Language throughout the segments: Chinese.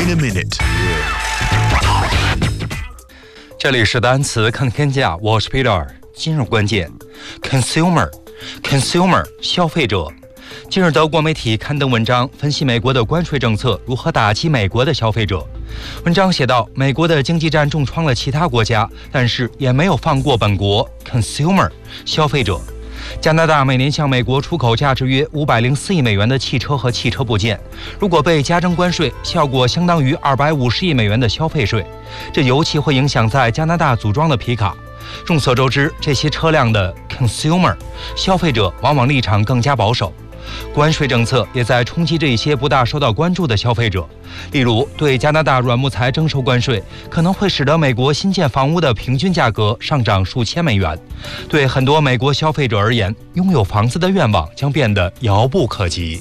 in a minute。 这里是单词看天下，我是 Peter。今日关键 consumer 消费者。近日，德国媒体刊登文章分析美国的关税政策如何打击美国的消费者。文章写道，美国的经济战重创了其他国家，但是也没有放过本国 consumer 消费者。加拿大每年向美国出口价值约504亿美元的汽车和汽车部件，如果被加征关税，效果相当于250亿美元的消费税。这尤其会影响在加拿大组装的皮卡。众所周知，这些车辆的 consumer 消费者往往立场更加保守。关税政策也在冲击这些不大受到关注的消费者。例如，对加拿大软木材征收关税，可能会使得美国新建房屋的平均价格上涨数千美元。对很多美国消费者而言，拥有房子的愿望将变得遥不可及。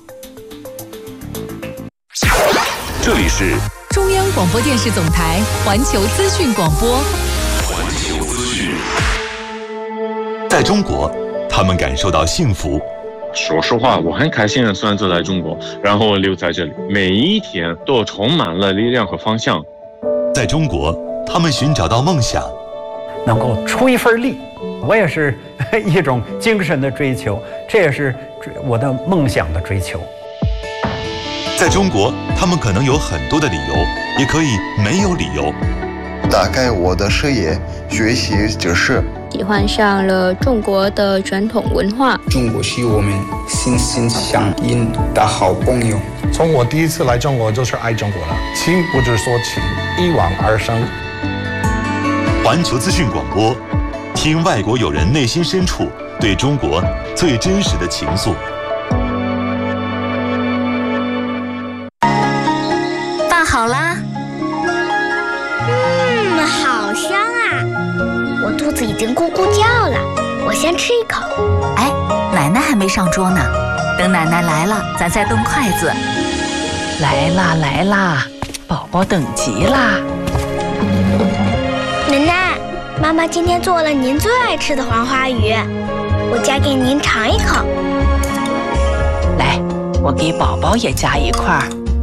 这里是中央广播电视总台环球资讯广播。 环球资讯。在中国，他们感受到幸福。 说实话，我很开心的选择来中国，然后留在这里，每一天都充满了力量和方向。 在中国，他们寻找到梦想， 能够出一份力，我也是一种精神的追求，这也是我的梦想的追求。 在中国，他们可能有很多的理由，也可以没有理由。 打开我的视野，学习知识。 喜欢上了中国的传统文化。 中国是我们心心相印的好朋友。 从我第一次来中国就是爱中国了，情不知所起，一往而生。 环球资讯广播，听外国友人内心深处对中国最真实的情愫。 饭好啦。 好香啊！我肚子已经咕咕叫了，我先吃一口。 哎，奶奶还没上桌呢，等奶奶来了，咱再动筷子。 来啦来啦，宝宝等急啦！ 奶奶，妈妈今天做了您最爱吃的黄花鱼，我夹给您尝一口。 来，我给宝宝也夹一块。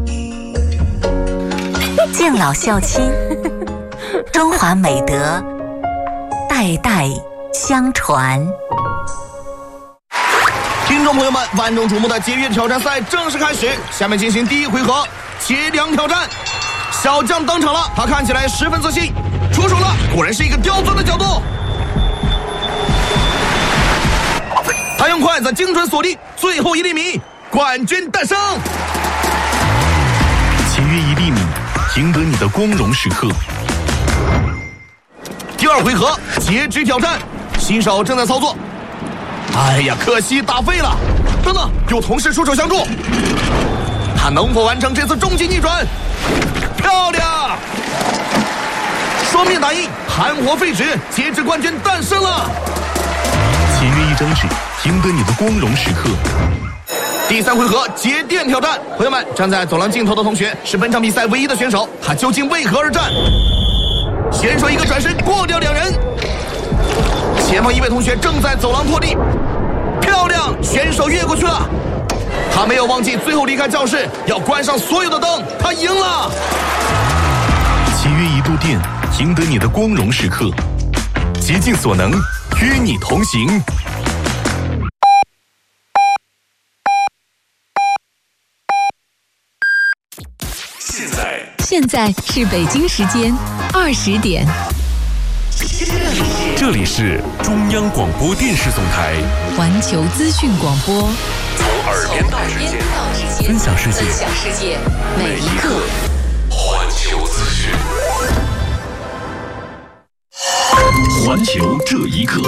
敬老孝亲，中华美德代代相传。 听众朋友们，万众瞩目的节约挑战赛正式开始，下面进行第一回合切梁挑战。小将登场了，他看起来十分自信，出手了，果然是一个刁钻的角度。他用筷子精准锁定最后1厘米，冠军诞生。 签约1厘米，赢得你的光荣时刻。 第二回合截肢挑战，新手正在操作。哎呀，可惜打废了。等等，有同事出手相助，他能否完成这次终极逆转？漂亮！双面打印，含活废纸，截肢冠军诞生了。 签约1张纸，赢得你的光荣时刻。 第3回合节电挑战，朋友们，站在走廊尽头的同学是本场比赛唯一的选手，他究竟为何而战？选手一个转身过掉2人，前方一位同学正在走廊拖地，漂亮，选手越过去了。他没有忘记最后离开教室要关上所有的灯，他赢了。 签约1度电，赢得你的光荣时刻。竭尽所能，与你同行。 现在是北京时间20点。 这里是中央广播电视总台环球资讯广播， 从耳边到指尖，分享世界，每一刻。环球资讯，环球这一刻。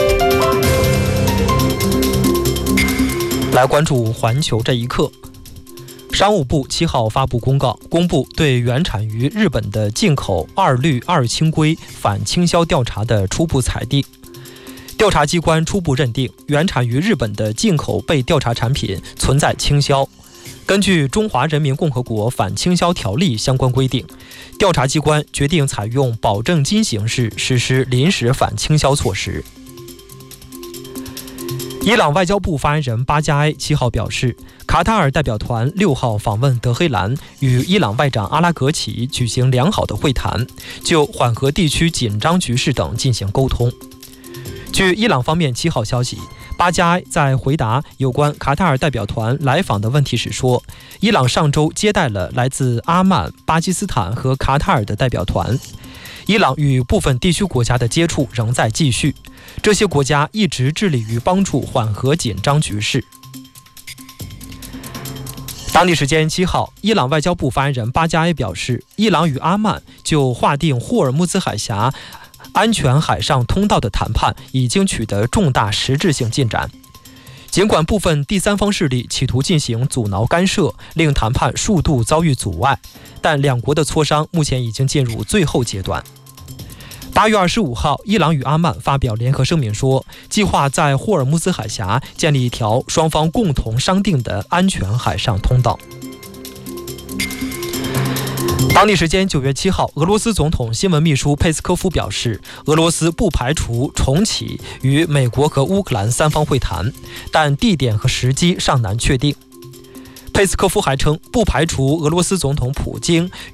来关注环球这一刻。商务部7号发布公告，公布对原产于日本的进口2氯2氢硅反倾销调查的初步裁定。调查机关初步认定，原产于日本的进口被调查产品存在倾销。根据《中华人民共和国反倾销条例》相关规定，调查机关决定采用保证金形式实施临时反倾销措施。伊朗外交部发言人巴加埃7号表示， 卡塔尔代表团6号访问德黑兰，与伊朗外长阿拉格齐举行良好的会谈，就缓和地区紧张局势等进行沟通。据伊朗方面7号消息，巴加埃在回答有关卡塔尔代表团来访的问题时说，伊朗上周接待了来自阿曼、巴基斯坦和卡塔尔的代表团。伊朗与部分地区国家的接触仍在继续，这些国家一直致力于帮助缓和紧张局势。当地时间7号，伊朗外交部发言人巴加埃表示，伊朗与阿曼就划定霍尔木兹海峡安全海上通道的谈判已经取得重大实质性进展。尽管部分第三方势力企图进行阻挠干涉，令谈判数度遭遇阻碍，但两国的磋商目前已经进入最后阶段。8月25号，伊朗与阿曼发表联合声明说，计划在霍尔木兹海峡建立一条双方共同商定的安全海上通道。当地时间9月7号，俄罗斯总统新闻秘书佩斯科夫表示，俄罗斯不排除重启与美国和乌克兰三方会谈，但地点和时机尚难确定。佩斯科夫还称，不排除俄罗斯总统普京